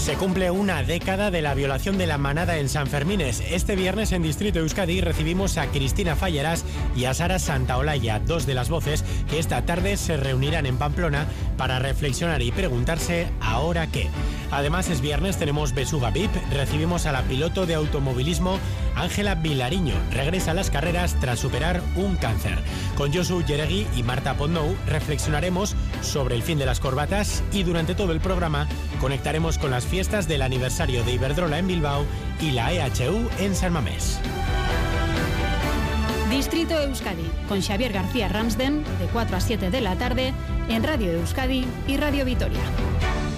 Se cumple una década de la violación de la manada en Sanfermines. Este viernes en Distrito Euskadi recibimos a Cristina Falleras y a Sara Santaolalla, dos de las voces que esta tarde se reunirán en Pamplona para reflexionar y preguntarse ¿ahora qué? Además es viernes, tenemos Besuga VIP, recibimos a la piloto de automovilismo Ángela Vilariño. Regresa a las carreras tras superar un cáncer. Con Josu Yeregui y Marta Podnou reflexionaremos sobre el fin de las corbatas y durante todo el programa conectaremos con las fiestas del aniversario de Iberdrola en Bilbao y la EHU en San Mamés. Distrito Euskadi, con Xavier García Ramsden, de 4 a 7 de la tarde, en Radio Euskadi y Radio Vitoria.